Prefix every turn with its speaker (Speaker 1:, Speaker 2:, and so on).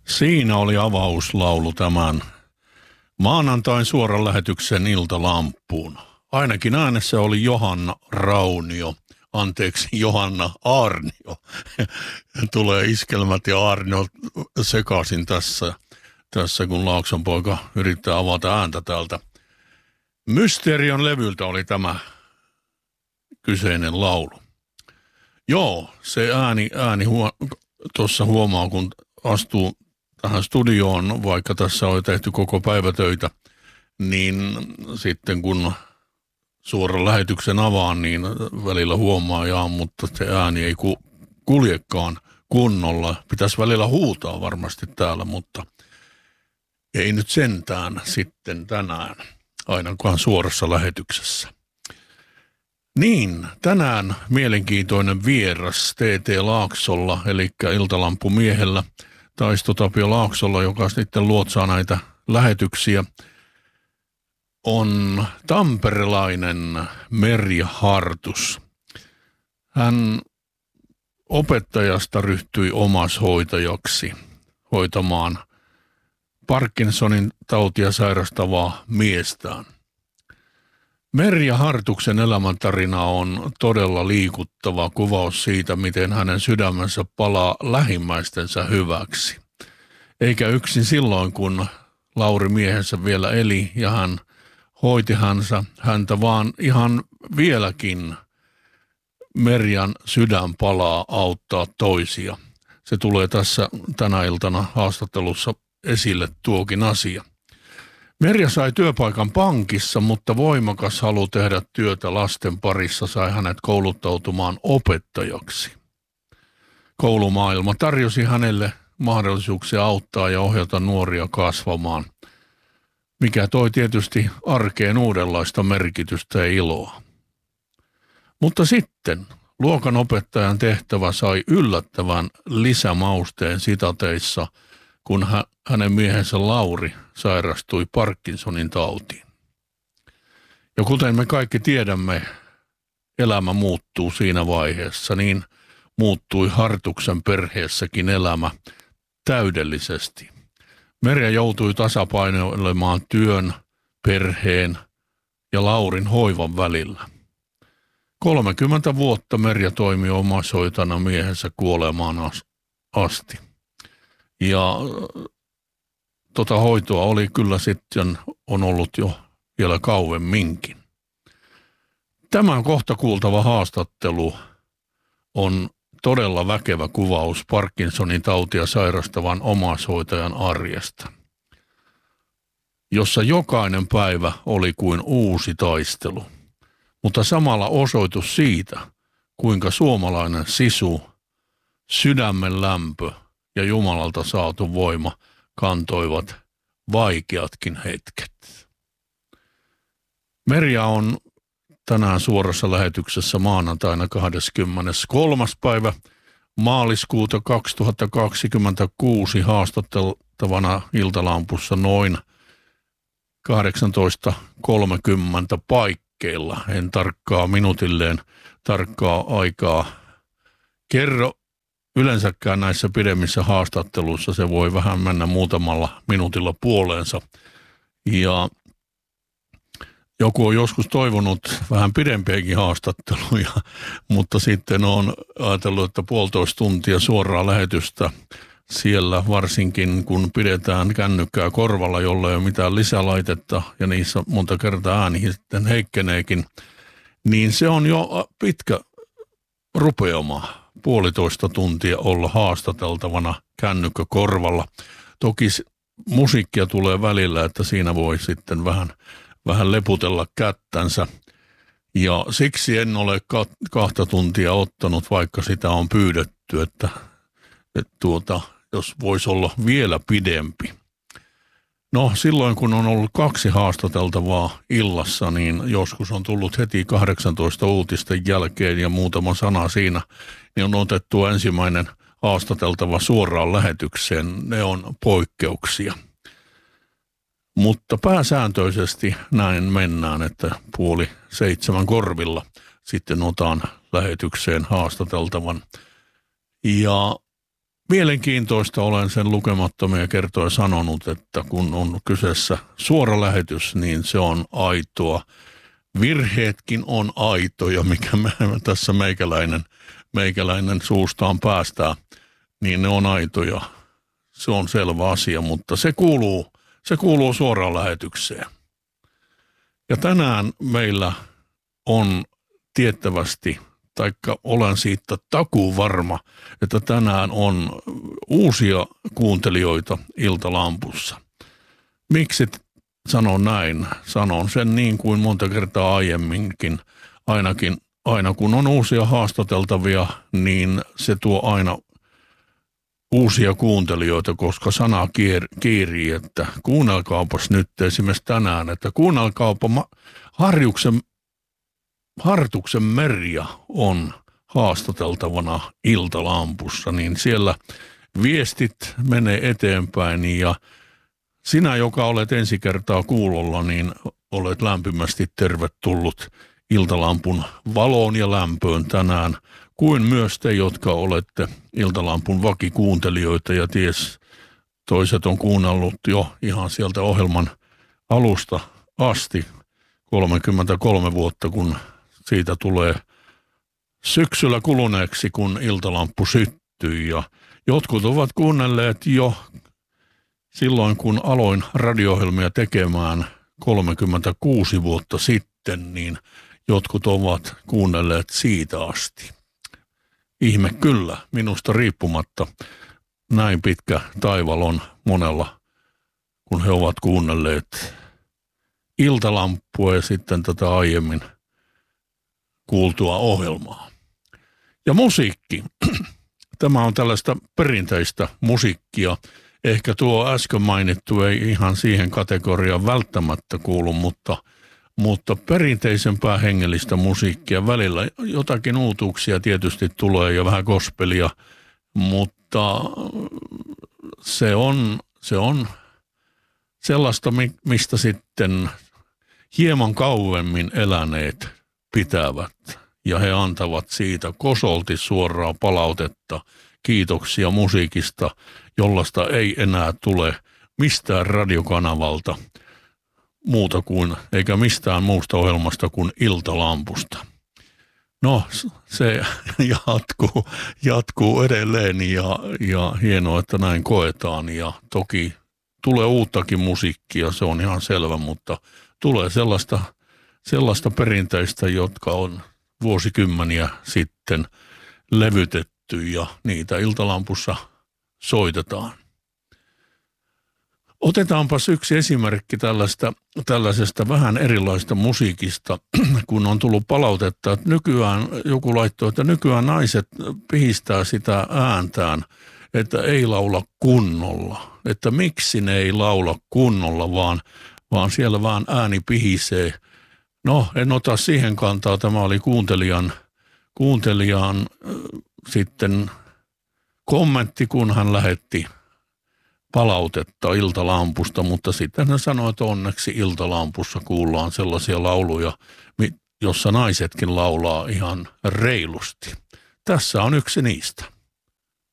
Speaker 1: Siinä oli avauslaulu tämän maanantain suoran lähetyksen iltalampuun. Ainakin äänessä oli Johanna Raunio, Johanna Aarnio. Tulee iskelmät ja Aarnio sekaisin tässä, kun Laakson poika yrittää avata ääntä täältä. Mysterion levyltä oli tämä kyseinen laulu. Joo, se ääni tuossa huomaa, kun astuu tähän studioon, vaikka tässä on tehty koko päivä töitä, niin sitten kun suoran lähetyksen avaan, niin välillä huomaa, mutta se ääni ei kuljekaan kunnolla. Pitäisi välillä huutaa varmasti täällä, mutta ei nyt sentään sitten tänään, ainakaan suorassa lähetyksessä. Niin, tänään mielenkiintoinen vieras TT Laaksolla, eli Iltalampumiehellä, Taisto Tapio Laaksolla, joka sitten luotsaa näitä lähetyksiä, on tamperelainen Merja Hartus. Hän opettajasta ryhtyi omaishoitajaksi hoitamaan Parkinsonin tautia sairastavaa miestään. Merja Hartuksen elämäntarina on todella liikuttava kuvaus siitä, miten hänen sydämensä palaa lähimmäistensä hyväksi. Eikä yksin silloin, kun Lauri miehensä vielä eli ja hän hoiti häntä, vaan ihan vieläkin Merjan sydän palaa auttaa toisia. Se tulee tässä tänä iltana haastattelussa esille tuokin asia. Merja sai työpaikan pankissa, mutta voimakas halu tehdä työtä lasten parissa sai hänet kouluttautumaan opettajaksi. Koulumaailma tarjosi hänelle mahdollisuuksia auttaa ja ohjata nuoria kasvamaan, mikä toi tietysti arkeen uudenlaista merkitystä ja iloa. Mutta sitten luokanopettajan tehtävä sai yllättävän lisämausteen sitateissa, kun hänen miehensä Lauri sairastui Parkinsonin tautiin. Ja kuten me kaikki tiedämme, elämä muuttuu siinä vaiheessa, niin muuttui Hartuksen perheessäkin elämä täydellisesti. Merja joutui tasapainoilemaan työn, perheen ja Laurin hoivan välillä. 30 vuotta Merja toimi omaishoitajana miehensä kuolemaan asti. Ja hoitoa oli kyllä sitten on ollut jo vielä kauemminkin. Tämä kohta kuultava haastattelu on todella väkevä kuvaus Parkinsonin tautia sairastavan omaishoitajan arjesta, jossa jokainen päivä oli kuin uusi taistelu, mutta samalla osoitus siitä, kuinka suomalainen sisu, sydämen lämpö ja Jumalalta saatu voima kantoivat vaikeatkin hetket. Merja on tänään suorassa lähetyksessä maanantaina 23. päivä maaliskuuta 2026 haastatteltavana Iltalampussa noin 18.30 paikkeilla. En tarkkaa minuutilleen tarkkaa aikaa kerro. Yleensäkään näissä pidemmissä haastatteluissa se voi vähän mennä muutamalla minuutilla puoleensa. Ja joku on joskus toivonut vähän pidempiäkin haastatteluja, mutta sitten on ajatellut, että 1,5 tuntia suoraa lähetystä siellä, varsinkin kun pidetään kännykkää korvalla, jolla ei ole mitään lisälaitetta ja niissä monta kertaa ääni sitten heikkeneekin, niin se on jo pitkä rupeama. 1,5 tuntia olla haastateltavana kännykkä korvalla. Toki musiikkia tulee välillä, että siinä voi sitten vähän leputella kättänsä. Ja siksi en ole 2 tuntia ottanut, vaikka sitä on pyydetty, että jos voisi olla vielä pidempi. No silloin kun on ollut 2 haastateltavaa illassa, niin joskus on tullut heti 18 uutisten jälkeen ja muutama sana siinä, niin on otettu ensimmäinen haastateltava suoraan lähetykseen. Ne on poikkeuksia. Mutta pääsääntöisesti näin mennään, että 6:30 korvilla sitten otan lähetykseen haastateltavan. Ja Mielenkiintoista, olen sen lukemattomia kertoja sanonut, että kun on kyseessä suora lähetys, niin se on aitoa. Virheetkin on aitoja, mikä me tässä meikäläinen suustaan päästää, niin ne on aitoja. Se on selvä asia, mutta se kuuluu suoraan lähetykseen. Ja tänään meillä on tiettävästi, taikka olen siitä takuuvarma, että tänään on uusia kuuntelijoita Iltalampussa. Miksi sanon näin? Sanon sen niin kuin monta kertaa aiemminkin. Aina kun on uusia haastateltavia, niin se tuo aina uusia kuuntelijoita, koska sana kiirii, että kuunnelkaapas nyt esimerkiksi tänään, että kuunnelkaapa Hartuksen Merja on haastateltavana Iltalampussa, niin siellä viestit menee eteenpäin ja sinä, joka olet ensi kertaa kuulolla, niin olet lämpimästi tervetullut Iltalampun valoon ja lämpöön tänään, kuin myös te, jotka olette Iltalampun vakikuuntelijoita ja toiset on kuunnellut jo ihan sieltä ohjelman alusta asti 33 vuotta, kun siitä tulee syksyllä kuluneeksi, kun Iltalamppu syttyi ja jotkut ovat kuunnelleet jo silloin, kun aloin radio-ohjelmia tekemään 36 vuotta sitten, niin jotkut ovat kuunnelleet siitä asti. Ihme kyllä, minusta riippumatta näin pitkä taival on monella, kun he ovat kuunnelleet Iltalamppua ja sitten tätä aiemmin kuultua ohjelmaa. Ja musiikki. Tämä on tällaista perinteistä musiikkia. Ehkä tuo äsken mainittu ei ihan siihen kategoriaan välttämättä kuulu, mutta perinteisempää hengellistä musiikkia. Välillä jotakin uutuuksia tietysti tulee ja vähän gospelia, mutta se on sellaista, mistä sitten hieman kauemmin eläneet pitävät. Ja he antavat siitä kosolti suoraa palautetta, kiitoksia musiikista, jollaista ei enää tule mistään radiokanavalta muuta kuin, eikä mistään muusta ohjelmasta kuin Iltalampusta. No, se jatkuu edelleen ja hienoa, että näin koetaan ja toki tulee uuttakin musiikkia, se on ihan selvä, mutta tulee sellaista perinteistä, jotka on vuosikymmeniä sitten levytetty ja niitä Iltalampussa soitetaan. Otetaanpas yksi esimerkki tällaisesta vähän erilaista musiikista, kun on tullut palautetta, että nykyään joku laittoi, että nykyään naiset pihistää sitä ääntään, että ei laula kunnolla. Että miksi ne ei laula kunnolla, vaan siellä vaan ääni pihisee. No, en ota siihen kantaa. Tämä oli kuuntelijan sitten kommentti, kun hän lähetti palautetta Iltalampusta, mutta sitten hän sanoi, että onneksi Iltalampussa kuullaan sellaisia lauluja, jossa naisetkin laulaa ihan reilusti. Tässä on yksi niistä.